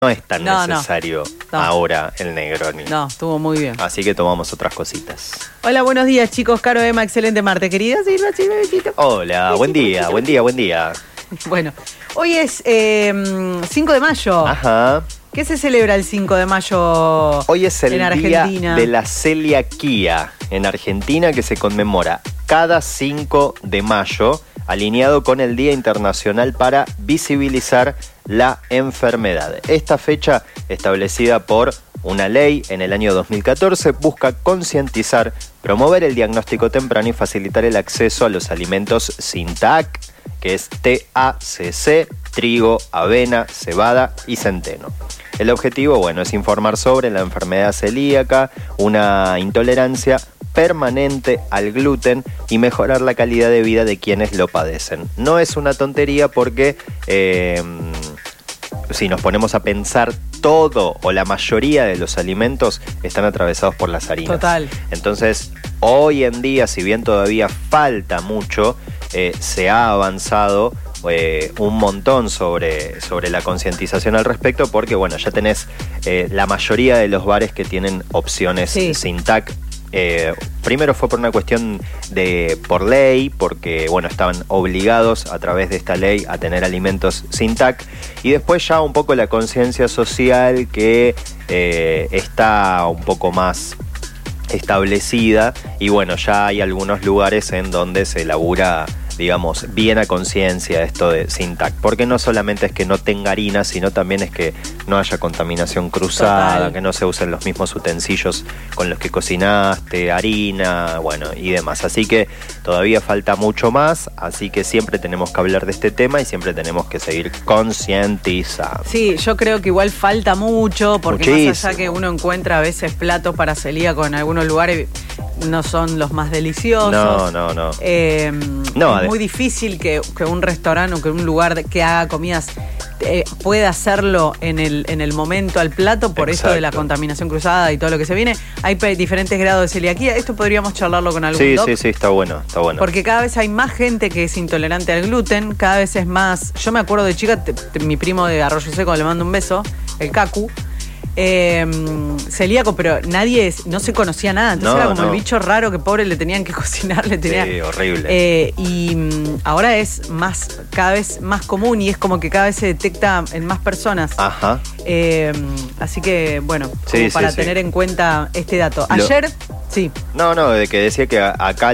no es tan necesario ahora el Negroni. No, estuvo muy bien. Así que tomamos otras cositas. Hola, buenos días, chicos. Caro, Emma, excelente martes. Querida Silva, besito. Hola, buen día. Bueno, hoy es 5 de mayo. Ajá. ¿Qué se celebra el 5 de mayo hoy es el en Argentina? Día de la Celiaquía en Argentina, que se conmemora cada 5 de mayo, alineado con el Día Internacional para visibilizar la enfermedad. Esta fecha, establecida por una ley en el año 2014, busca concientizar, promover el diagnóstico temprano y facilitar el acceso a los alimentos sin TAC, que es TACC, trigo, avena, cebada y centeno. El objetivo, es informar sobre la enfermedad celíaca, una intolerancia permanente al gluten y mejorar la calidad de vida de quienes lo padecen. No es una tontería porque si nos ponemos a pensar, todo o la mayoría de los alimentos están atravesados por las harinas. Total. Entonces, hoy en día, si bien todavía falta mucho, se ha avanzado un montón sobre la concientización al respecto, porque ya tenés la mayoría de los bares que tienen opciones sin TAC. Primero fue por una cuestión por ley, porque estaban obligados a través de esta ley a tener alimentos sin TAC, y después ya un poco la conciencia social que está un poco más establecida, y ya hay algunos lugares en donde se elabora, digamos, bien a conciencia esto de sin TAC, porque no solamente es que no tenga harina, sino también es que no haya contaminación cruzada. Total. Que no se usen los mismos utensilios con los que cocinaste, harina, y demás. Así que todavía falta mucho más, así que siempre tenemos que hablar de este tema y siempre tenemos que seguir concientizando. Sí, yo creo que igual falta mucho, porque muchísimo. Más allá que uno encuentra a veces platos para celíaco en algunos lugares, no son los más deliciosos. No. Es muy difícil que un restaurante o que un lugar que haga comidas pueda hacerlo en el momento al plato, por Exacto. esto de la contaminación cruzada y todo lo que se viene. Hay diferentes grados de celiaquía. Esto podríamos charlarlo con algún doc. Sí, está bueno. Porque cada vez hay más gente que es intolerante al gluten, cada vez es más. Yo me acuerdo de chica, mi primo de Arroyo Seco, le mando un beso, el Cacu, celíaco, pero no se conocía nada, entonces era como el bicho raro que pobre le tenían que cocinar, Sí, horrible. Y ahora es cada vez más común, y es como que cada vez se detecta en más personas. Ajá. Así que para tener en cuenta este dato. Ayer, de que decía que acá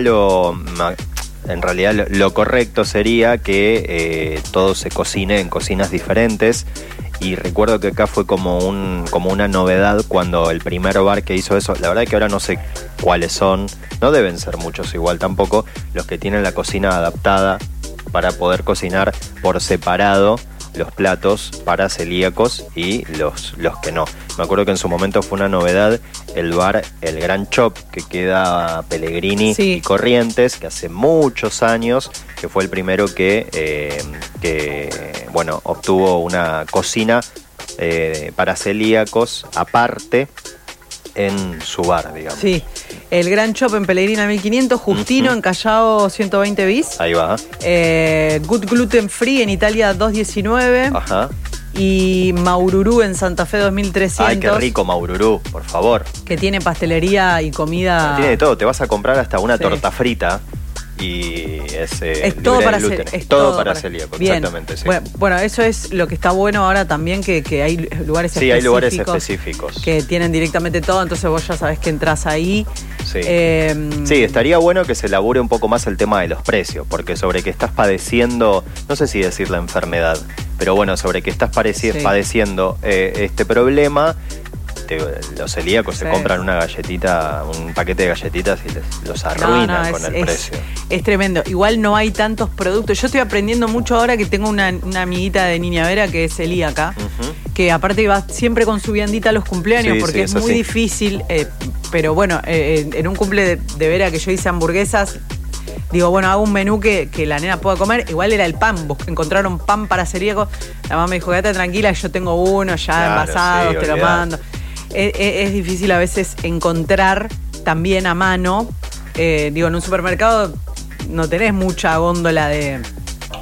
en realidad lo correcto sería que todo se cocine en cocinas diferentes. Y recuerdo que acá fue como una novedad cuando el primer bar que hizo eso, la verdad es que ahora no sé cuáles son, no deben ser muchos igual tampoco, los que tienen la cocina adaptada para poder cocinar por separado los platos para celíacos y los que no. Me acuerdo que en su momento fue una novedad el bar El Gran Chop, que queda Pellegrini y Corrientes, que hace muchos años, que fue el primero que obtuvo una cocina para celíacos aparte en su bar, digamos. Sí, el Gran Chop en Pellegrina 1500, Justino en Callao 120 bis. Ahí va. Good Gluten Free en Italia 219. Ajá. Y Maururú en Santa Fe 2300. Ay, qué rico Maururú, por favor. Que tiene pastelería y comida. Tiene de todo, te vas a comprar hasta una torta frita. Y es todo para gluten. Es todo para celíaco, exactamente. Sí. Bueno, eso es lo que está bueno ahora también, que hay lugares específicos. Sí, hay lugares específicos que tienen directamente todo, entonces vos ya sabés que entras ahí. Sí. Sí, estaría bueno que se elabore un poco más el tema de los precios, porque sobre que estás padeciendo, no sé si decir la enfermedad, pero sobre que estás padeciendo este problema. Los celíacos se compran una galletita, un paquete de galletitas y los arruinan con el precio. Es tremendo. Igual no hay tantos productos. Yo estoy aprendiendo mucho ahora que tengo una amiguita de Niña Vera que es celíaca, que aparte va siempre con su viandita a los cumpleaños, porque es muy difícil. Pero en un cumple de Vera que yo hice hamburguesas, digo, hago un menú que la nena pueda comer. Igual era el pan, encontraron pan para celíacos. La mamá me dijo, quédate tranquila, yo tengo uno ya envasado, te lo mando. Es difícil a veces encontrar también a mano. En un supermercado no tenés mucha góndola de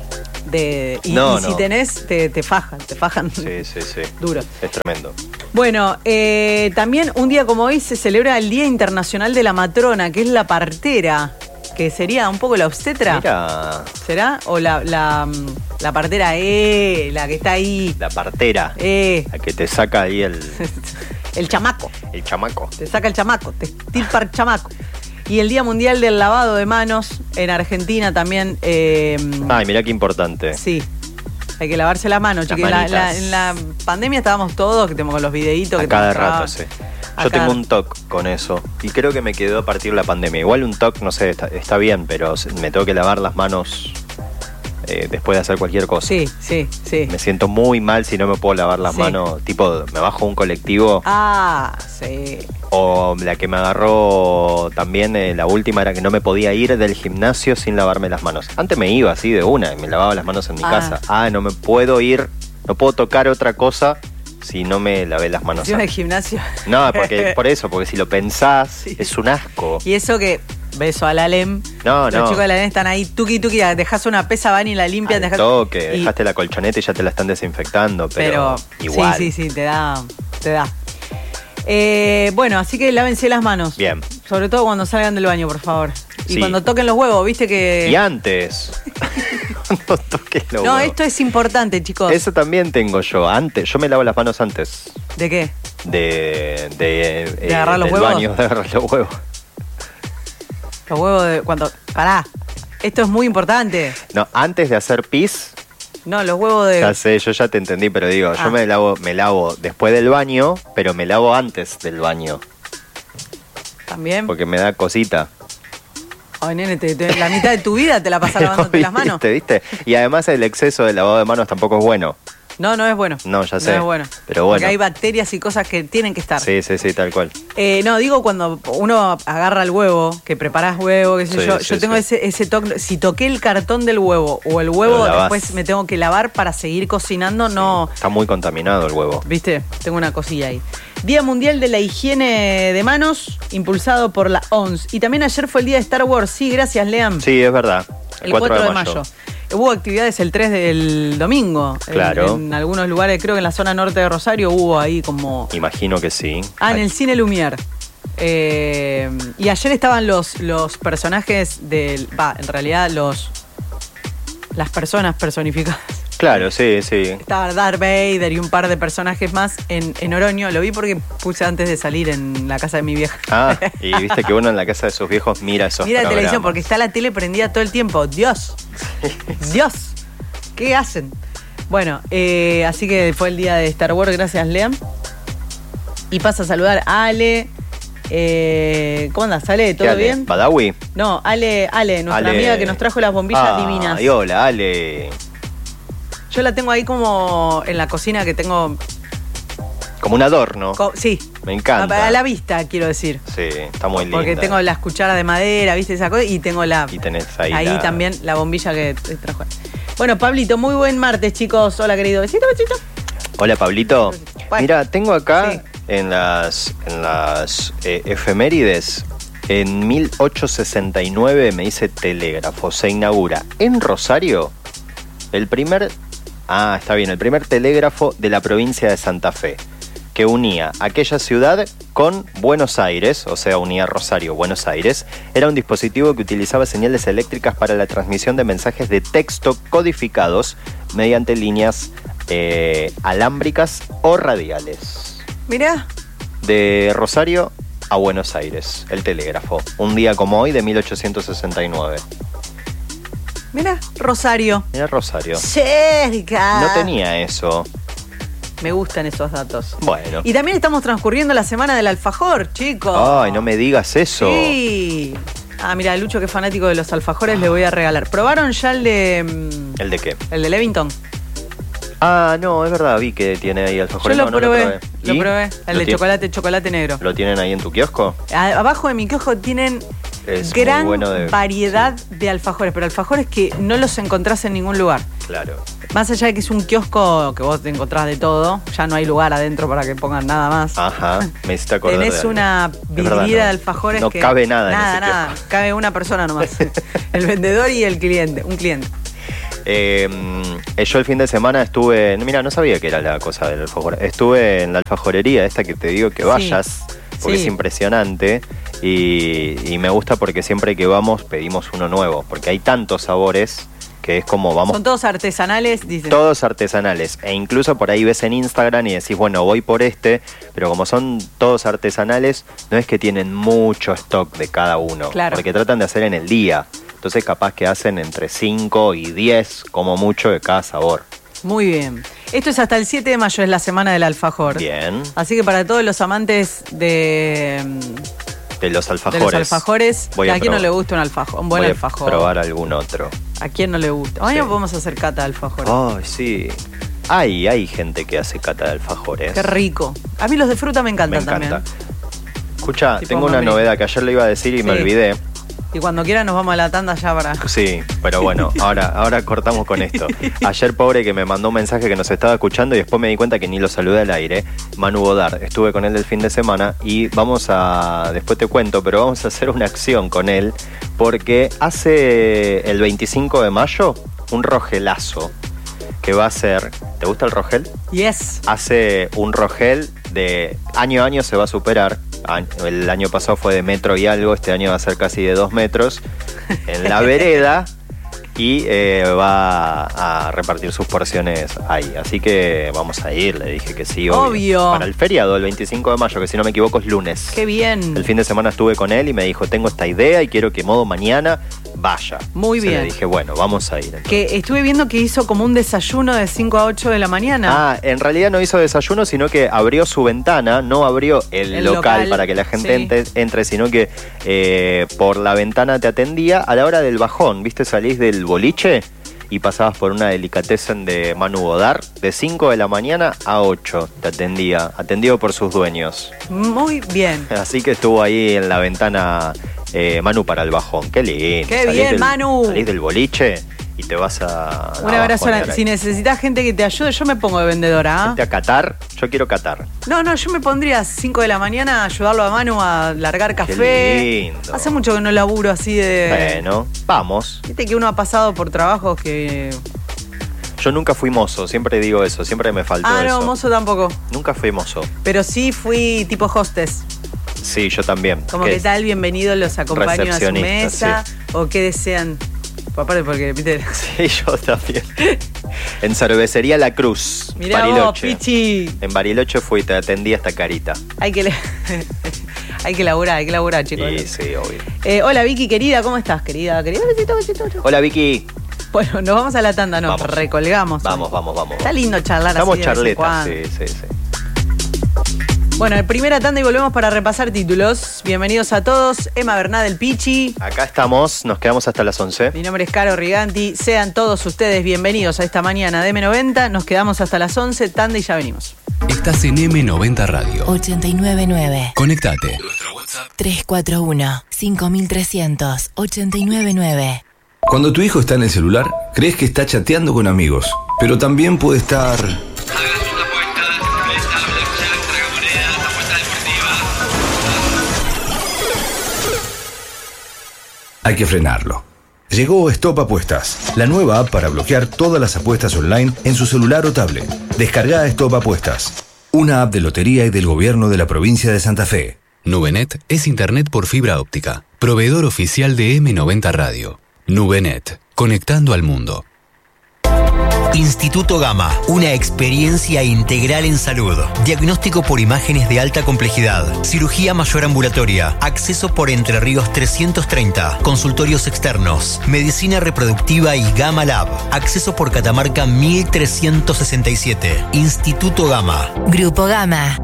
Si tenés, te fajan. Sí. Duro. Es tremendo. Bueno, también un día como hoy se celebra el Día Internacional de la Matrona, que es la partera, que sería un poco la obstetra. Mira. ¿Será? O la partera, la que está ahí. La partera. La que te saca ahí el chamaco. El chamaco. Te saca el chamaco, te estirpa el chamaco. Y el Día Mundial del Lavado de Manos en Argentina también. Ay, mirá qué importante. Sí. Hay que lavarse la mano, chiquillos. En la pandemia estábamos todos, que tenemos con los videitos. A cada rato, sí. Yo tengo un TOC con eso. Y creo que me quedó a partir de la pandemia. Igual un TOC, no sé, está bien, pero me tengo que lavar las manos después de hacer cualquier cosa. Sí. Me siento muy mal si no me puedo lavar las manos. Tipo, me bajo un colectivo. Sí. O la que me agarró también, la última, era que no me podía ir del gimnasio sin lavarme las manos. Antes me iba así de una y me lavaba las manos en mi casa. No me puedo ir, no puedo tocar otra cosa si no me lavé las manos. ¿En el gimnasio? No, porque si lo pensás, es un asco. Y eso que, beso al Alem. Los chicos de la Alem están ahí, tuki, dejás una pesa, van y la limpian. Dejaste la colchoneta y ya te la están desinfectando, pero igual. Sí, te da. Bueno, así que lávense las manos. Bien. Sobre todo cuando salgan del baño, por favor. Y cuando toquen los huevos, viste que... Y antes. Cuando toquen los huevos. Esto es importante, chicos. Eso también tengo yo. Antes, yo me lavo las manos antes. ¿De qué? De agarrar los huevos. Baño, de agarrar los huevos. Los huevos de... Pará. Esto es muy importante. No, antes de hacer pis... No, los huevos de... Ya sé, yo ya te entendí, pero digo, yo me lavo después del baño, pero me lavo antes del baño. ¿También? Porque me da cosita. Ay, nene, la mitad de tu vida te la pasas lavándote las manos. ¿Viste? Y además el exceso de lavado de manos tampoco es bueno. No es bueno. No, ya sé. No es bueno. Pero bueno. Porque hay bacterias y cosas que tienen que estar. Sí, tal cual. Digo cuando uno agarra el huevo, que preparás huevo, qué sé yo. Yo tengo ese toque. Si toqué el cartón del huevo o el huevo, después me tengo que lavar para seguir cocinando, no. Está muy contaminado el huevo. ¿Viste? Tengo una cosilla ahí. Día Mundial de la Higiene de Manos, impulsado por la OMS. Y también ayer fue el día de Star Wars. Sí, gracias, Liam. Sí, es verdad. El 4 de mayo. Hubo actividades el 3 del domingo. Claro. En algunos lugares, creo que en la zona norte de Rosario hubo ahí como... Imagino que sí. En el Cine Lumière. Y ayer estaban los personajes en realidad las personas personificadas. Claro, sí. Estaba Darth Vader y un par de personajes más en Oroño. Lo vi porque puse antes de salir en la casa de mi vieja. Y viste que uno en la casa de sus viejos mira esos Mira programas. televisión porque está la tele prendida todo el tiempo. Dios. ¿Qué hacen? Bueno, así que fue el día de Star Wars. Gracias, Liam. Y pasa a saludar a Ale. ¿Cómo andas, Ale? ¿Todo bien? ¿Badawi? No, Ale, nuestra amiga que nos trajo las bombillas divinas. Ay, hola, Ale. Yo la tengo ahí como en la cocina que tengo... Como un adorno. Sí. Me encanta. A la vista, quiero decir. Sí, está muy linda. Porque tengo las cucharas de madera, ¿viste? Esa cosa, y tengo Y tenés ahí también la bombilla que trajo. Bueno, Pablito, muy buen martes, chicos. Hola, querido. Besito. Hola, Pablito. Bueno, mira, tengo acá en las efemérides, en 1869 me dice Telégrafo, se inaugura en Rosario el primer telégrafo de la provincia de Santa Fe, que unía aquella ciudad con Buenos Aires, o sea, unía Rosario, Buenos Aires. Era un dispositivo que utilizaba señales eléctricas para la transmisión de mensajes de texto codificados mediante líneas alámbricas o radiales. Mirá. De Rosario a Buenos Aires, el telégrafo. Un día como hoy de 1869. Mirá, Rosario. Mirá, Rosario. Cerca. No tenía eso. Me gustan esos datos. Bueno. Y también estamos transcurriendo la semana del alfajor, chicos. Ay, no me digas eso. Sí. Mira, Lucho, que es fanático de los alfajores, le voy a regalar. ¿Probaron ya el de... ¿El de qué? El de Levington. No, es verdad, vi que tiene ahí alfajores. Yo lo probé. Lo probé. El de chocolate negro. ¿Lo tienen ahí en tu kiosco? Abajo de mi kiosco tienen gran variedad de alfajores, pero alfajores que no los encontrás en ningún lugar. Claro. Más allá de que es un kiosco que vos te encontrás de todo, ya no hay lugar adentro para que pongan nada más. Ajá, me hiciste acordar. Tenés una vidriera de alfajores no que... No cabe nada Nada, cabe una persona nomás. El vendedor y el cliente, un cliente. Yo el fin de semana estuve... Mira, no sabía que era la cosa del alfajor. Estuve en la alfajorería esta que te digo que vayas, porque es impresionante. Y me gusta porque siempre que vamos pedimos uno nuevo, porque hay tantos sabores que es como vamos... Son todos artesanales, dicen. Todos artesanales. E incluso por ahí ves en Instagram y decís, bueno, voy por pero como son todos artesanales, no es que tienen mucho stock de cada uno. Claro. Porque tratan de hacer en el día. Entonces capaz que hacen entre 5 y 10, como mucho, de cada sabor. Muy bien. Esto es hasta el 7 de mayo, es la semana del alfajor. Bien. Así que para todos los amantes de los alfajores. ¿A quién no le gusta un alfajor? Un buen alfajor. Voy a probar algún otro. ¿A quién no le gusta? Mañana podemos hacer cata de alfajores. Ay, sí. Hay gente que hace cata de alfajores. Qué rico. A mí los de fruta me encantan también. Escucha, tengo una novedad que ayer le iba a decir y me olvidé. Y cuando quiera nos vamos a la tanda ya para... Sí, pero bueno, ahora cortamos con esto. Ayer, pobre, que me mandó un mensaje que nos estaba escuchando y después me di cuenta que ni lo saludé al aire. Manu Bodar, estuve con él el fin de semana y después te cuento, pero vamos a hacer una acción con él porque hace el 25 de mayo un rogelazo que va a ser... ¿Te gusta el rogel? Yes. Hace un rogel de año a año se va a superar. El año pasado fue de 1 metro y algo, este año va a ser casi de 2 metros en la vereda y va a repartir sus porciones ahí. Así que vamos a ir, le dije que sí, obvio. Para el feriado, el 25 de mayo, que si no me equivoco es lunes. Qué bien. El fin de semana estuve con él y me dijo, tengo esta idea y quiero que modo mañana vaya. Muy bien. Le dije, bueno, vamos a ir. Entonces. Que estuve viendo que hizo como un desayuno de 5 a 8 de la mañana. En realidad no hizo desayuno, sino que abrió su ventana, no abrió el local para que la gente entre, sino que por la ventana te atendía a la hora del bajón, ¿viste? Salís del boliche y pasabas por una delicatessen de Manu Bodar, de 5 de la mañana a 8 te atendía, atendido por sus dueños. Muy bien. Así que estuvo ahí en la ventana Manu para el bajón. Qué lindo. Qué bien, Manu. Salís del boliche y te vas a... Un abrazo. Si necesitas gente que te ayude, yo me pongo de vendedora. ¿Gente a catar? Yo quiero catar. No, yo me pondría a 5 de la mañana a ayudarlo a Manu a largar café. Qué lindo. Hace mucho que no laburo así de... Bueno, vamos. Viste que uno ha pasado por trabajos que... Yo nunca fui mozo, siempre digo eso, siempre me faltó eso. No, mozo tampoco. Nunca fui mozo. Pero sí fui tipo hostess. Sí, yo también. Como que tal, bienvenido, los acompaño a su mesa. Sí. O qué desean. Aparte porque, viste. Sí, yo también. En Cervecería La Cruz. Mirá Bariloche. Vos, Pichi. En Bariloche fui y te atendí hasta carita. Hay que laburar, chicos. Sí, obvio. Hola Vicky, querida, ¿cómo estás, querida? Besito. Hola Vicky. Bueno, nos vamos a la tanda, nos recolgamos. Vamos. Está lindo charlar. Estamos así charletas, sí. Bueno, primera tanda y volvemos para repasar títulos. Bienvenidos a todos. Emma Bernal, el Pichi. Acá estamos, nos quedamos hasta las 11. Mi nombre es Caro Riganti. Sean todos ustedes bienvenidos a esta mañana de M90. Nos quedamos hasta las 11, tanda y ya venimos. Estás en M90 Radio 899. Conectate. Nuestro WhatsApp 341-5300-899. Cuando tu hijo está en el celular, crees que está chateando con amigos, pero también puede estar... Hay que frenarlo. Llegó Stop Apuestas, la nueva app para bloquear todas las apuestas online en su celular o tablet. Descarga Stop Apuestas, una app de lotería y del gobierno de la provincia de Santa Fe. Nubenet es internet por fibra óptica, proveedor oficial de M90 Radio. Nubenet, conectando al mundo. Instituto Gama, una experiencia integral en salud. Diagnóstico por imágenes de alta complejidad. Cirugía mayor ambulatoria. Acceso por Entre Ríos 330. Consultorios externos. Medicina reproductiva y Gama Lab. Acceso por Catamarca 1367. Instituto Gama. Grupo Gama.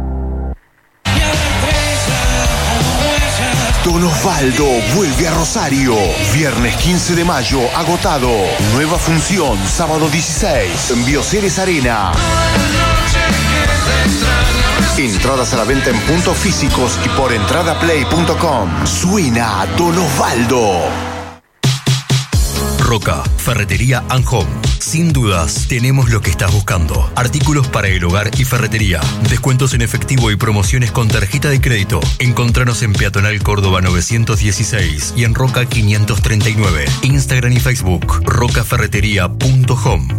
Don Osvaldo vuelve a Rosario. Viernes 15 de mayo, agotado. Nueva función, sábado 16, en Bioceres Arena. Entradas a la venta en puntos físicos y por entradaplay.com. Suena Don Osvaldo. Roca, Ferretería and Home. Sin dudas, tenemos lo que estás buscando. Artículos para el hogar y ferretería. Descuentos en efectivo y promociones con tarjeta de crédito. Encontranos en Peatonal Córdoba 916 y en Roca 539. Instagram y Facebook, rocaferretería.home.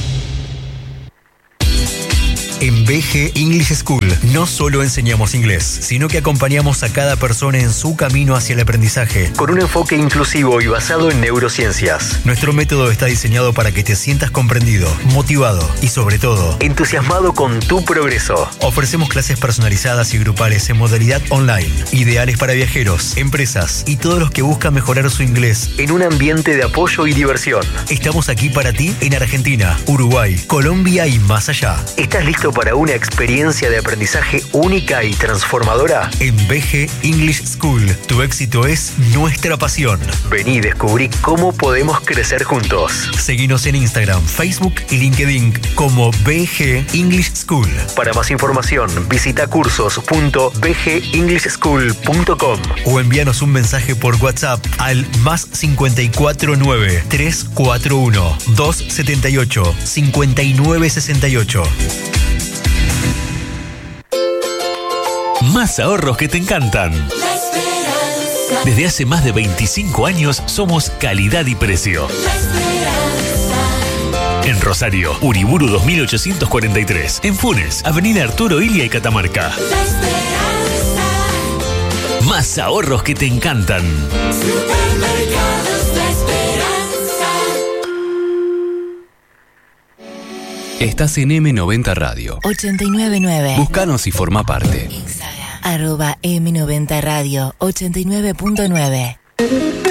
En BG English School no solo enseñamos inglés, sino que acompañamos a cada persona en su camino hacia el aprendizaje, con un enfoque inclusivo y basado en neurociencias. Nuestro método está diseñado para que te sientas comprendido, motivado y, sobre todo, entusiasmado con tu progreso. Ofrecemos clases personalizadas y grupales en modalidad online, ideales para viajeros, empresas y todos los que buscan mejorar su inglés en un ambiente de apoyo y diversión. Estamos aquí para ti en Argentina, Uruguay, Colombia y más allá. ¿Estás listo para una experiencia de aprendizaje única y transformadora? En BG English School, tu éxito es nuestra pasión. Vení y descubrí cómo podemos crecer juntos. Seguinos en Instagram, Facebook y LinkedIn como BG English School. Para más información, visita cursos.bgenglishschool.com o envíanos un mensaje por WhatsApp al +54 9 341 278 5968. Más ahorros que te encantan. Desde hace más de 25 años somos calidad y precio. En Rosario, Uriburu 2843. En Funes, Avenida Arturo Illia y Catamarca. Más ahorros que te encantan. Estás en M90 Radio 899. Búscanos y forma parte. Instagram @M90 Radio 89.9.